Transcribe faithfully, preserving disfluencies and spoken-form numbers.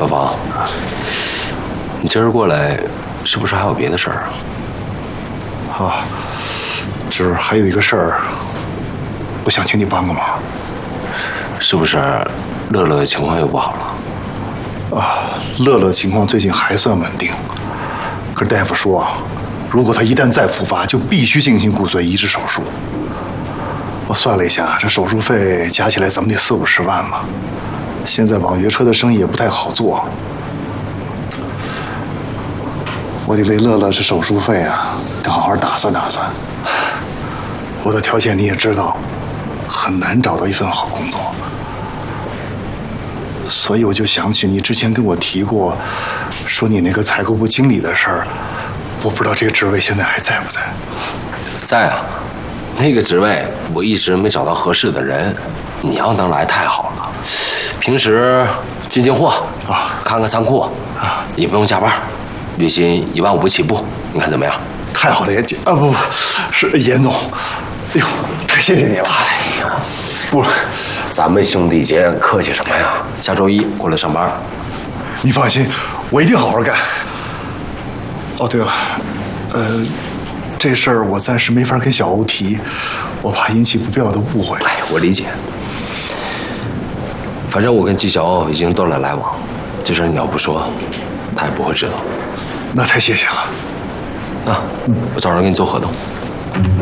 老方，你今儿过来，是不是还有别的事儿啊？啊，今儿还有一个事儿，我想请你帮个忙。 是不是乐乐的情况又不好了？ 啊，乐乐情况最近还算稳定，可是大夫说，如果他一旦再复发，就必须进行骨髓移植手术。我算了一下，这手术费加起来怎么得四五十万吧。现在网约车的生意也不太好做，我得为乐乐这手术费啊，得好好打算打算。我的条件你也知道，很难找到一份好工作。所以我就想起你之前跟我提过，说你那个采购部经理的事儿，我不知道这个职位现在还在不在？ 在啊，那个职位我一直没找到合适的人，你要能来太好了。平时进进货啊，看看仓库啊，也不用加班，月薪一万五起步，你看怎么样？ 太好了，严姐啊，不不，是严总。哎呦，太谢谢你了！ 哎呀，不，咱们兄弟间客气什么呀？下周一过来上班。 你放心，我一定好好干。哦，对了，呃，这事儿我暂时没法跟小欧提，我怕引起不必要的误会。 哎，我理解。反正我跟季小欧已经断了来往，这事儿你要不说，他也不会知道。 那太谢谢了。 啊，我早上给你做合同。